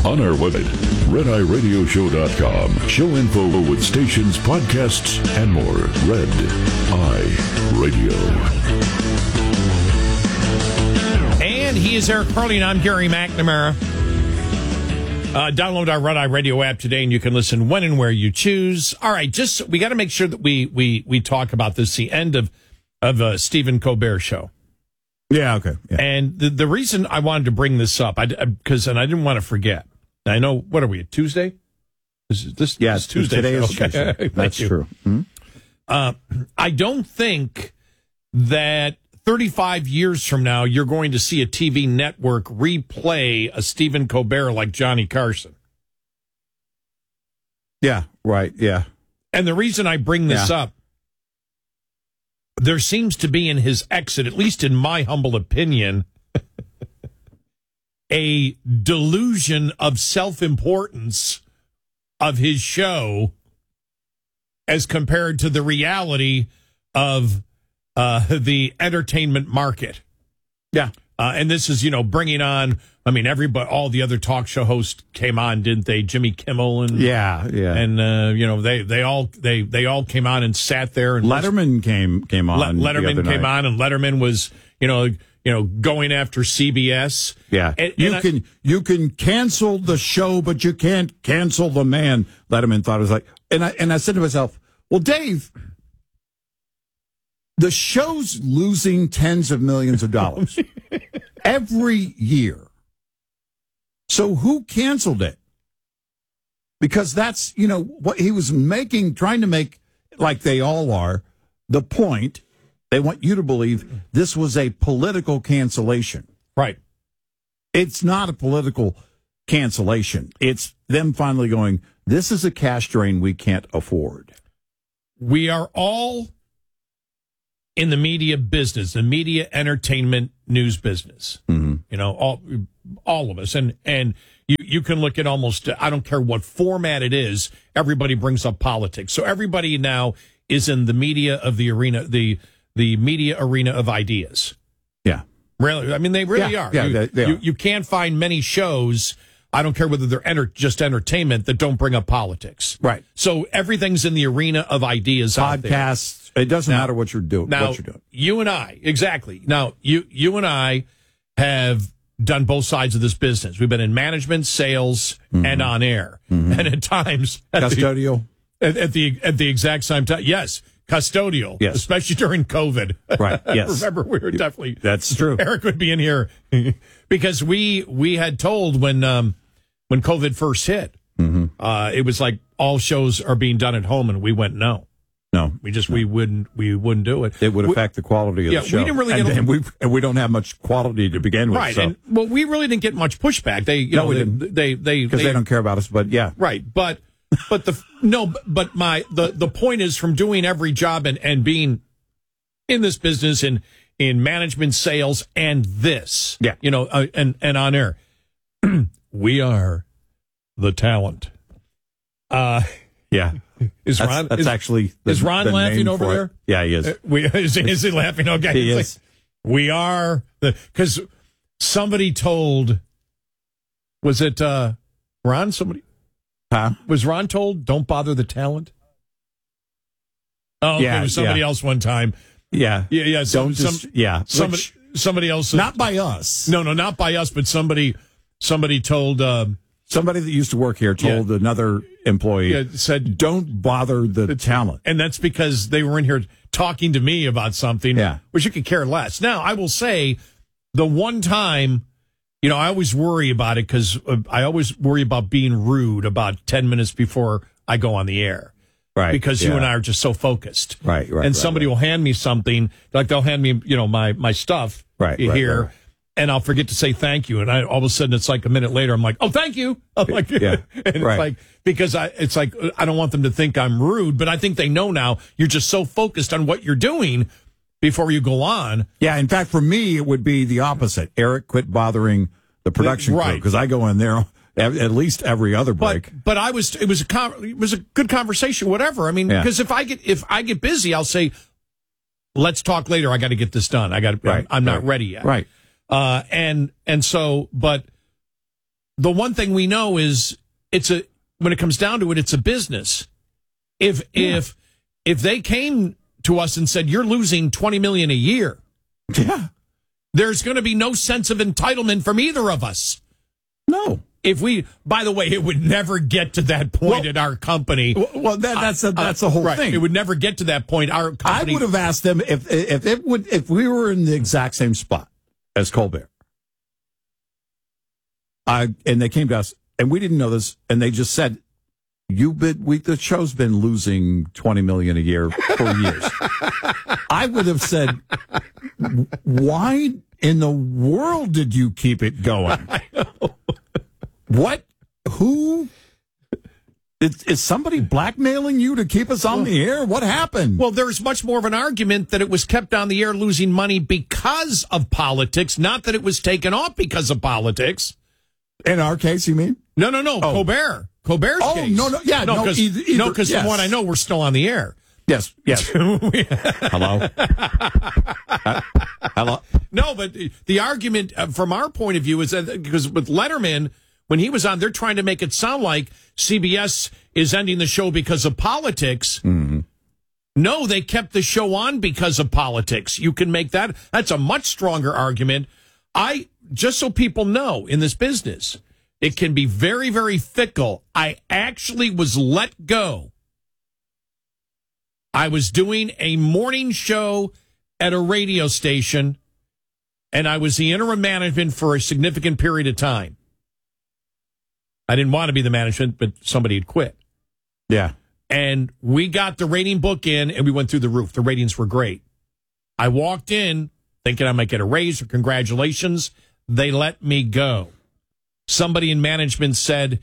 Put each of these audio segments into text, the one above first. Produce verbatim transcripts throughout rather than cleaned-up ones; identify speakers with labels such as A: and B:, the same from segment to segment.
A: on our website, red eye radio show dot com. Show info with stations, podcasts, and more. Red Eye Radio.
B: And he is Eric Carly, and I'm Gary McNamara. Uh, download our Red Eye Radio app today, and you can listen when and where you choose. All right, just we got to make sure that we we we talk about this. The end of of uh, Stephen Colbert show.
C: Yeah, okay. Yeah.
B: And the the reason I wanted to bring this up, I because and I didn't want to forget. I know. What are we at Tuesday? This is this.
C: Yeah,
B: this Tuesday.
C: Today is
B: okay.
C: Tuesday. That's
B: you.
C: true. Mm-hmm.
B: Uh, I don't think that thirty-five years from now, you're going to see a T V network replay a Stephen Colbert like Johnny Carson.
C: Yeah, right, yeah.
B: And the reason I bring this
C: yeah.
B: up, there seems to be in his exit, at least in my humble opinion, a delusion of self-importance of his show as compared to the reality of Uh, the entertainment market.
C: Yeah.
B: Uh, and this is, you know, bringing on, I mean, everybody, all the other talk show hosts came on, didn't they? Jimmy Kimmel and,
C: yeah, yeah.
B: And, uh, you know, they, they all, they, they all came on and sat there and
C: Letterman came, came on.
B: Le- Letterman came on, and Letterman was, you know, you know, going after C B S.
C: Yeah.
B: And,
C: you
B: and
C: can,
B: I,
C: you can cancel the show, but you can't cancel the man. Letterman thought it was like, and I, and I said to myself, well, Dave, the show's losing tens of millions of dollars every year. So who canceled it? Because that's, you know, what he was making, trying to make, like they all are, the point. They want you to believe this was a political cancellation.
B: right.
C: It's not a political cancellation. It's them finally going, this is a cash drain we can't afford.
B: We are all in the media business, the media entertainment news business.
C: Mm-hmm.
B: You know, all all of us. And and you, you can look at almost, I don't care what format it is, everybody brings up politics. So everybody now is in the media of the arena, the the media arena of ideas.
C: Yeah.
B: Really, I mean, they really
C: Yeah,
B: are.
C: yeah,
B: you,
C: they- they
B: you,
C: are.
B: you can't find many shows, I don't care whether they're enter, just entertainment, that don't bring up politics.
C: Right.
B: So everything's in the arena of ideas out there.
C: Podcasts. It doesn't
B: Now-
C: matter what you're doing.
B: Now,
C: what you're doing.
B: you and I, exactly. Now, you you and I have done both sides of this business. We've been in management, sales,
C: Mm-hmm.
B: and on air. And at times, at the,
C: Custodial.
B: at, at the at the exact same time, yes, custodial,
C: Yes.
B: especially during COVID.
C: Right, yes.
B: Remember, we were definitely,
C: That's true.
B: Eric would be in here because we we had told when um, when COVID first hit,
C: Mm-hmm.
B: uh, it was like all shows are being done at home, and we went no.
C: No,
B: We just we wouldn't we wouldn't do it.
C: it would
B: We-
C: affect the quality of
B: yeah,
C: the show.
B: we didn't really
C: and,
B: get a-
C: and we and we don't have much quality to begin with,
B: Right,
C: so
B: and well, we really didn't get much pushback. They, you
C: No,
B: know,
C: we
B: they,
C: didn't.
B: they, they,
C: because they, don't care about us. But yeah,
B: right. But, but the no, but my the the point is from doing every job and and being in this business in in management, sales, and this,
C: Yeah.
B: you know, uh, and and on air, we are the talent. Uh,
C: yeah.
B: is
C: That's,
B: Ron?
C: that's
B: is,
C: actually the,
B: is Ron
C: the
B: laughing
C: name
B: over
C: for it.
B: there?
C: Yeah, he is.
B: Uh, we is, is he laughing? Okay,
C: He
B: It's
C: is.
B: like, we are the because somebody told. Was it uh, Ron? Somebody
C: Huh?
B: was Ron told, "Don't bother the talent." Oh, okay,
C: Yeah,
B: it was somebody
C: yeah.
B: else one time.
C: Yeah,
B: Yeah, yeah. Some,
C: Don't just
B: some,
C: yeah.
B: somebody,
C: Which-
B: somebody else.
C: not by us.
B: No, no, not by us, but somebody, somebody told. Uh,
C: Somebody that used to work here told another employee,
B: yeah, said,
C: "Don't bother the talent."
B: and that's because they were in here talking to me about something,
C: Yeah.
B: which you could care less. Now, I will say, the one time, you know, I always worry about it because uh, I always worry about being rude about ten minutes before I go on the air.
C: Right.
B: Because you
C: yeah.
B: and I are just so focused.
C: Right, right,
B: And
C: right,
B: somebody
C: right.
B: will hand me something, like they'll hand me, you know, my, my stuff
C: Right,
B: here,
C: right, right.
B: and I'll forget to say thank you. And I all of a sudden, it's like a minute later, I'm like, oh, thank you. I'm like,
C: Yeah,
B: and it's
C: right.
B: like, because I, it's like, I don't want them to think I'm rude, but I think they know now you're just so focused on what you're doing before you go on.
C: Yeah, in fact, for me, it would be the opposite. Eric, quit bothering the production crew
B: Right.
C: because I go in there at, at least every other break.
B: But but I was it was a con- it was a good conversation, whatever. I mean,
C: Yeah.
B: because if I get if I get busy, I'll say, let's talk later. I got to get this done. I got
C: Right,
B: I'm not
C: right,
B: ready yet.
C: right.
B: Uh, and and so, but the one thing we know is it's a when it comes down to it, it's a business. If yeah. if if they came to us and said you're losing twenty million dollars a year,
C: yeah,
B: there's going to be no sense of entitlement from either of us.
C: No.
B: If we, by the way, it would never get to that point
C: well,
B: at our company.
C: Well, that, that's a, that's the whole
B: right.
C: thing.
B: It would never get to that point. Our company,
C: I would have asked them if if it would if we were in the exact same spot as Colbert. I and they came to us and we didn't know this, and they just said, "You been we the show's been losing twenty million a year for years." I would have said, "Why in the world did you keep it going?"
B: I know.
C: What? Who? Is, is somebody blackmailing you to keep us on the air? What happened?
B: Well, there's much more of an argument that it was kept on the air losing money because of politics, not that it was taken off because of politics.
C: In our case, you mean?
B: No, no, no. Oh. Colbert. Colbert's
C: oh,
B: case.
C: no, no. Yeah,
B: no,
C: because
B: no, no, because yes. from what I know, we're still on the air.
C: Yes, yes. Hello? uh, hello?
B: No, but the argument uh, from our point of view is that because with Letterman, when he was on, they're trying to make it sound like C B S is ending the show because of politics.
C: Mm-hmm.
B: No, they kept the show on because of politics. You can make that. That's a much stronger argument. I, just so people know, in this business, it can be very, very fickle. I actually was let go. I was doing a morning show at a radio station, and I was the interim management for a significant period of time. I didn't want to be the management, but somebody had quit.
C: Yeah.
B: And we got the rating book in, and we went through the roof. The ratings were great. I walked in thinking I might get a raise or congratulations. They let me go. Somebody in management said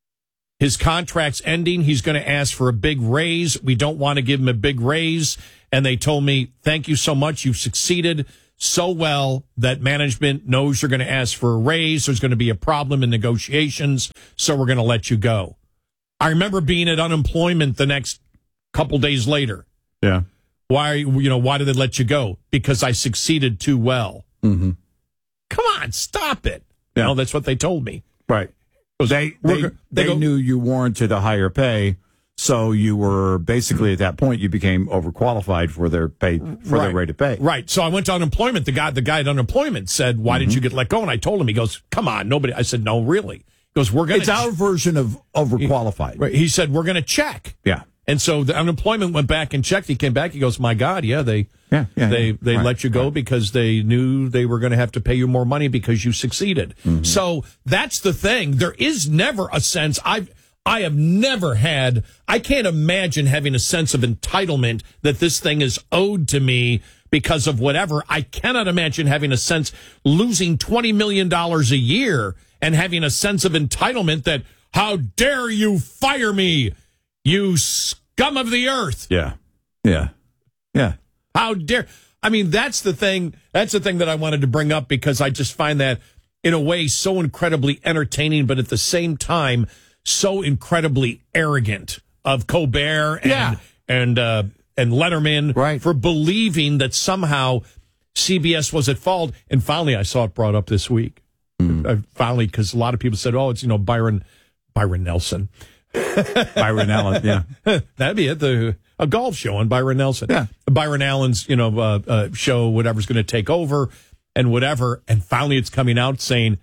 B: his contract's ending. He's going to ask for a big raise. We don't want to give him a big raise. And they told me, thank you so much. You've succeeded so well that management knows you're going to ask for a raise. There's going to be a problem in negotiations, so we're going to let you go. I remember being at unemployment the next couple days later.
C: Yeah.
B: Why, you know, why did they let you go? Because I succeeded too well.
C: Mm-hmm.
B: Come on, stop it.
C: Yeah.
B: You know, that's what they told me.
C: Right. They they, they, they go, knew you warranted a higher pay. So you were basically at that point you became overqualified for their pay for
B: right.
C: their rate of pay.
B: Right. So I went to unemployment. The guy the guy at unemployment said, "Why mm-hmm. did you get let go?" And I told him. He goes, "Come on, nobody." I said, "No, really." He goes, "We're going to."
C: It's our version of overqualified.
B: He, right. He said, "We're going to check."
C: Yeah.
B: And so the unemployment went back and checked. He came back. He goes, "My God, yeah, they
C: yeah, yeah,
B: they
C: yeah.
B: they
C: right.
B: let you go right. because they knew they were going to have to pay you more money because you succeeded." Mm-hmm. So that's the thing. There is never a sense I've. I have never had, I can't imagine having a sense of entitlement that this thing is owed to me because of whatever. I cannot imagine having a sense, losing twenty million dollars a year and having a sense of entitlement that, how dare you fire me, you scum of the earth.
C: Yeah. Yeah. Yeah.
B: How dare, I mean, that's the thing, that's the thing that I wanted to bring up because I just find that in a way so incredibly entertaining, but at the same time, so incredibly arrogant of Colbert and
C: yeah. and
B: uh, and Letterman
C: right.
B: for believing that somehow C B S was at fault. And finally, I saw it brought up this week. Mm. Uh, finally, because a lot of people said, "Oh, it's you know Byron Byron Nelson,
C: Byron Allen." Yeah,
B: that'd be it. The a golf show on Byron Nelson.
C: Yeah,
B: Byron Allen's you know uh, uh, show, whatever's going to take over and whatever. And finally, it's coming out saying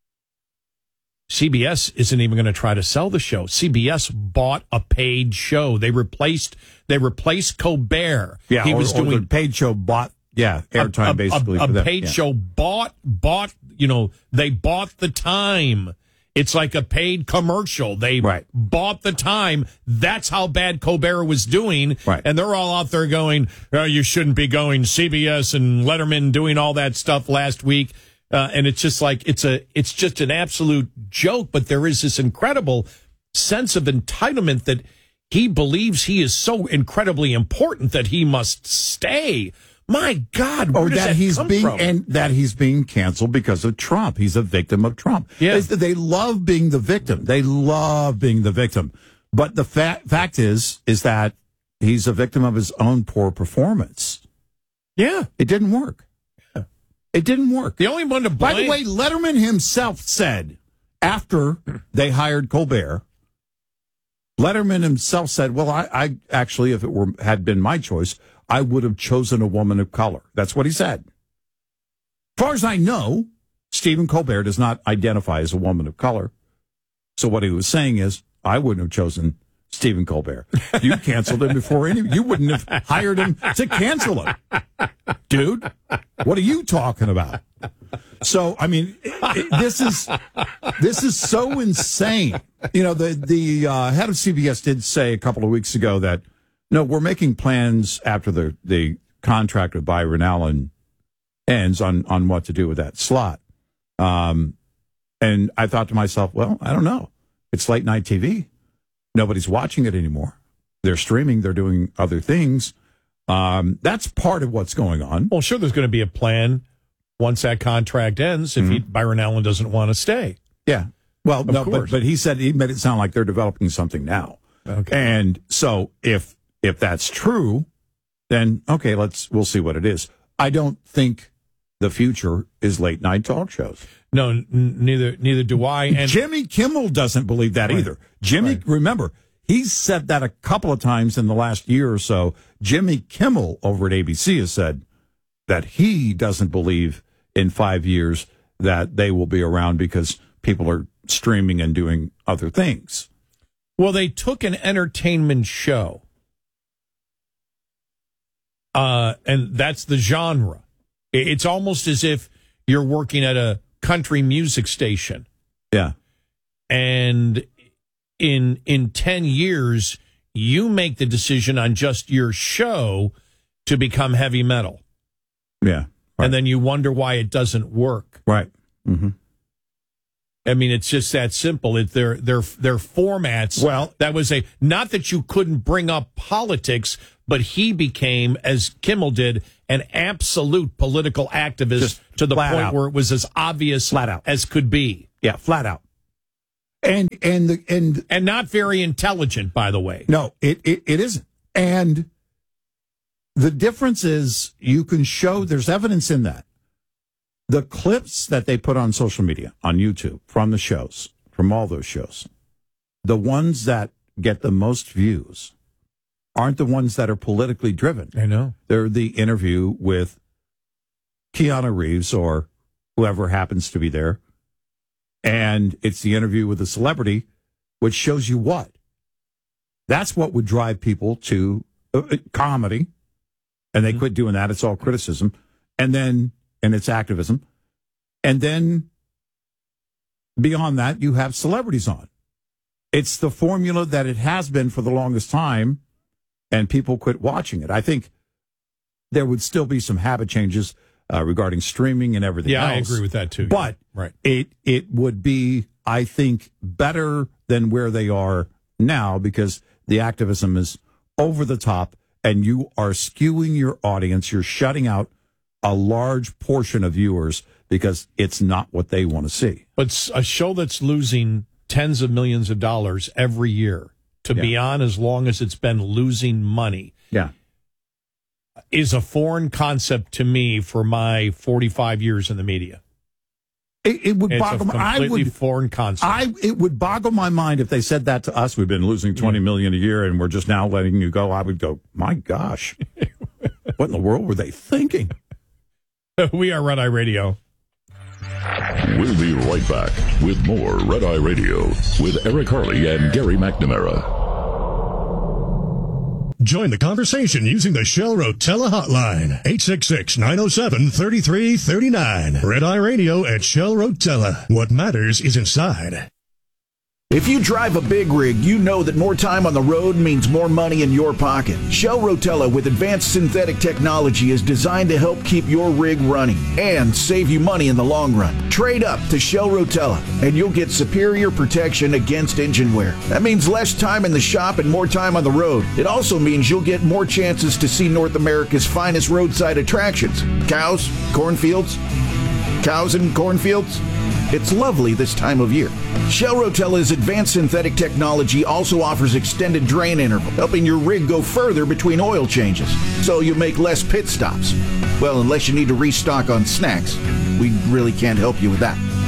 B: C B S isn't even going to try to sell the show. C B S bought a paid show. They replaced they replaced Colbert.
C: Yeah,
B: he
C: or,
B: was
C: or
B: doing
C: the paid show bought yeah airtime
B: a, a,
C: basically.
B: A,
C: for
B: a
C: them.
B: paid
C: yeah.
B: show bought bought you know they bought the time. It's like a paid commercial. They
C: right.
B: bought the time. That's how bad Colbert was doing.
C: Right.
B: And they're all out there going, oh, you shouldn't be going. C B S and Letterman doing all that stuff last week. Uh, and it's just like, it's a, it's just an absolute joke. But there is this incredible sense of entitlement that he believes he is so incredibly important that he must stay. My God, where
C: or
B: does
C: that,
B: that
C: he's
B: come
C: being
B: from?
C: and that he's being canceled because of Trump. He's a victim of Trump.
B: Yeah.
C: They, they love being the victim. They love being the victim. But the fa- fact is, is that he's a victim of his own poor performance.
B: Yeah,
C: it didn't work. Yeah. It didn't work.
B: The only one to blame.
C: By the way, Letterman himself said after they hired Colbert, Letterman himself said, well, I, I actually, if it were had been my choice, I would have chosen a woman of color. That's what he said. As far as I know, Stephen Colbert does not identify as a woman of color. So what he was saying is, I wouldn't have chosen Stephen Colbert. You canceled him before any. You wouldn't have hired him to cancel him, dude. What are you talking about? So I mean, it, it, this is this is so insane. You know, the the uh, head of C B S did say a couple of weeks ago that no, we're making plans after the the contract with Byron Allen ends on on what to do with that slot. Um, and I thought to myself, well, I don't know. It's late night T V. Nobody's watching it anymore. They're streaming. They're doing other things. Um, that's part of what's going on.
B: Well, sure, there's going to be a plan once that contract ends if mm-hmm. he, Byron Allen doesn't want to stay.
C: Yeah. Well, of no, but, but he said he made it sound like they're developing something now.
B: Okay.
C: And so if if that's true, then okay, let's we'll see what it is. I don't think the future is late night talk shows.
B: No, n- neither neither do I. And
C: Jimmy Kimmel doesn't believe that right. either. Jimmy, right. remember, he's said that a couple of times in the last year or so. Jimmy Kimmel over at A B C has said that he doesn't believe in five years that they will be around because people are streaming and doing other things.
B: Well, they took an entertainment show, uh, and that's the genre. It's almost as if you're working at a country music station.
C: Yeah.
B: And in in ten years, you make the decision on just your show to become heavy metal.
C: Yeah. Right.
B: And then you wonder why it doesn't work.
C: Right. Mm-hmm.
B: I mean, it's just that simple. It, they're, they're, they're formats.
C: Well,
B: that was a, not that you couldn't bring up politics, but he became, as Kimmel did, an absolute political activist just to the point
C: out.
B: where it was as obvious
C: flat out.
B: as could be.
C: Yeah, flat out. And and the and
B: and not very intelligent, by the way.
C: No, it, it, it isn't. And the difference is you can show there's evidence in that. The clips that they put on social media, on YouTube, from the shows, from all those shows, the ones that get the most views aren't the ones that are politically driven.
B: I know.
C: They're the interview with Keanu Reeves or whoever happens to be there. And it's the interview with a celebrity, which shows you what? That's what would drive people to uh, comedy. And they mm-hmm. quit doing that. It's all criticism. And then, and it's activism. And then beyond that, you have celebrities on. It's the formula that it has been for the longest time. And people quit watching it. I think there would still be some habit changes uh, regarding streaming and everything
B: yeah,
C: else.
B: Yeah, I agree with that, too.
C: But
B: yeah. right.
C: it it would be, I think, better than where they are now because the activism is over the top and you are skewing your audience. You're shutting out a large portion of viewers because it's not what they want to see.
B: But a show that's losing tens of millions of dollars every year to yeah. be on as long as it's been losing money
C: yeah.
B: is a foreign concept to me for my forty-five years in the media.
C: It, it would
B: it's
C: boggle
B: a completely
C: I would,
B: foreign concept.
C: I, it would boggle my mind if they said that to us. We've been losing twenty mm. million a year and we're just now letting you go. I would go, my gosh, what in the world were they thinking?
B: We are Red Eye Radio.
A: We'll be right back with more Red Eye Radio with Eric Harley and Gary McNamara.
D: Join the conversation using the Shell Rotella hotline, eight six six, nine oh seven, three three three nine. Red Eye Radio at Shell Rotella. What matters is inside.
E: If you drive a big rig, you know that more time on the road means more money in your pocket. Shell Rotella with advanced synthetic technology is designed to help keep your rig running and save you money in the long run. Trade up to Shell Rotella and you'll get superior protection against engine wear. That means less time in the shop and more time on the road. It also means you'll get more chances to see North America's finest roadside attractions. Cows, cornfields, cows and cornfields. It's lovely this time of year. Shell Rotella's advanced synthetic technology also offers extended drain interval, helping your rig go further between oil changes, so you make less pit stops. Well, unless you need to restock on snacks, we really can't help you with that.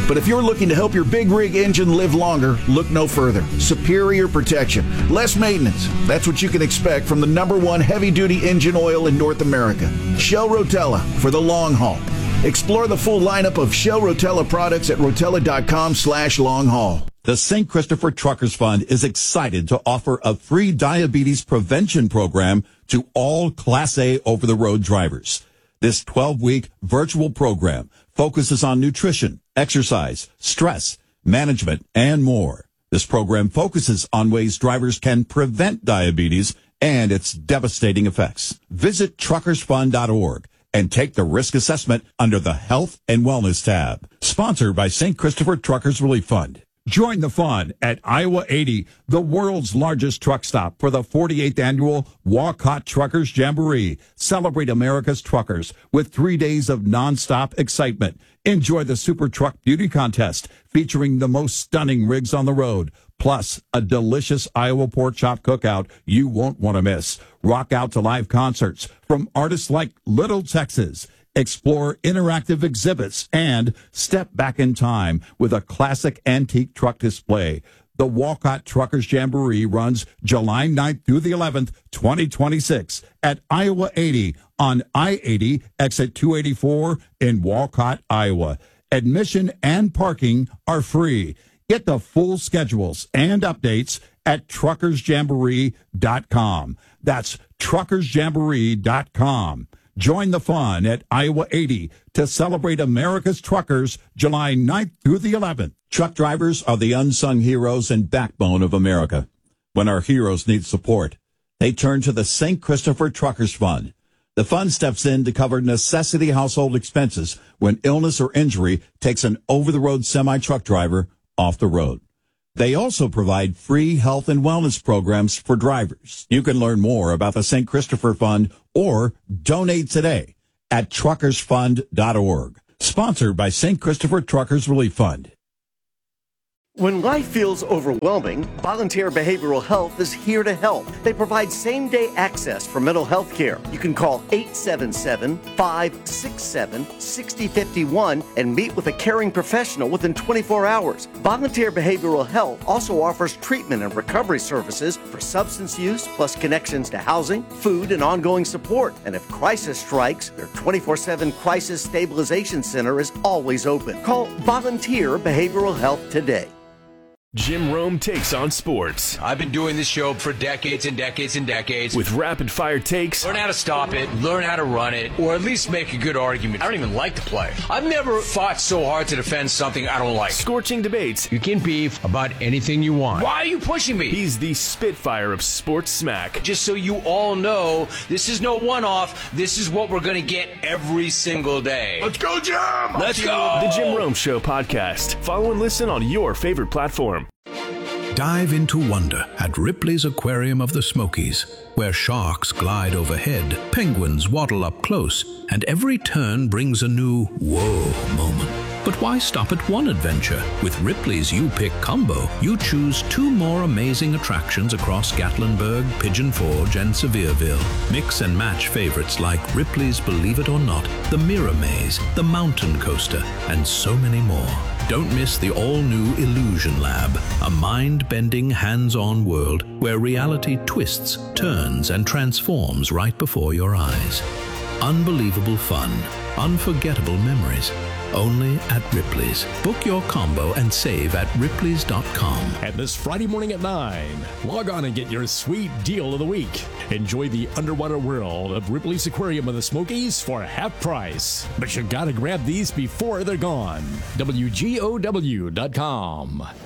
E: But if you're looking to help your big rig engine live longer, look no further. Superior protection, less maintenance. That's what you can expect from the number one heavy-duty engine oil in North America. Shell Rotella for the long haul. Explore the full lineup of Shell Rotella products at rotella.com slash long haul.
F: The Saint Christopher Truckers Fund is excited to offer a free diabetes prevention program to all Class A over-the-road drivers. This twelve-week virtual program focuses on nutrition, exercise, stress, management, and more. This program focuses on ways drivers can prevent diabetes and its devastating effects. Visit truckers fund dot org and take the risk assessment under the Health and Wellness tab. Sponsored by Saint Christopher Truckers Relief Fund.
C: Join the fun at Iowa eighty, the world's largest truck stop, for the forty-eighth annual Walcott Truckers Jamboree. Celebrate America's truckers with three days of nonstop excitement. Enjoy the Super Truck Beauty Contest featuring the most stunning rigs on the road, plus a delicious Iowa pork chop cookout you won't want to miss. Rock out to live concerts from artists like Little Texas. Explore interactive exhibits and step back in time with a classic antique truck display. The Walcott Truckers Jamboree runs July ninth through the eleventh, twenty twenty-six at Iowa eighty on I eighty, exit two eighty-four in Walcott, Iowa. Admission and parking are free. Get the full schedules and updates at truckers jamboree dot com. That's truckers jamboree dot com. Join the fun at Iowa eighty to celebrate America's truckers July ninth through the eleventh.
F: Truck drivers are the unsung heroes and backbone of America. When our heroes need support, they turn to the Saint Christopher Truckers Fund. The fund steps in to cover necessity household expenses when illness or injury takes an over-the-road semi-truck driver off the road. They also provide free health and wellness programs for drivers. You can learn more about the Saint Christopher Fund or donate today at truckers fund dot org. Sponsored by Saint Christopher Truckers Relief Fund.
G: When life feels overwhelming, Volunteer Behavioral Health is here to help. They provide same-day access for mental health care. You can call eight seven seven, five six seven, six zero five one and meet with a caring professional within twenty-four hours. Volunteer Behavioral Health also offers treatment and recovery services for substance use, plus connections to housing, food, and ongoing support. And if crisis strikes, their twenty-four seven Crisis Stabilization Center is always open. Call Volunteer Behavioral Health today.
H: Jim Rome takes on sports.
I: I've been doing this show for decades and decades and decades.
H: With rapid-fire takes.
I: Learn how to stop it, learn how to run it, or at least make a good argument. I don't even like to play. I've never fought so hard to defend something I don't like.
H: Scorching debates.
I: You can beef about anything you want. Why are you pushing me?
H: He's the Spitfire of sports smack.
I: Just so you all know, this is no one-off. This is what we're going to get every single day.
H: Let's go, Jim!
I: Let's go!
H: The Jim Rome Show podcast. Follow and listen on your favorite platform.
J: Dive into wonder at Ripley's Aquarium of the Smokies, where sharks glide overhead, penguins waddle up close, and every turn brings a new whoa moment. But why stop at one adventure? With Ripley's You-Pick combo, you choose two more amazing attractions across Gatlinburg, Pigeon Forge, and Sevierville. Mix and match favorites like Ripley's Believe It or Not, the Mirror Maze, the Mountain Coaster, and so many more. Don't miss the all-new Illusion Lab, a mind-bending, hands-on world where reality twists, turns, and transforms right before your eyes. Unbelievable fun, unforgettable memories, only at Ripley's. Book your combo and save at ripleys dot com.
K: And this Friday morning at nine, log on and get your sweet deal of the week. Enjoy the underwater world of Ripley's Aquarium of the Smokies for half price. But you gotta grab these before they're gone. W G O W dot com.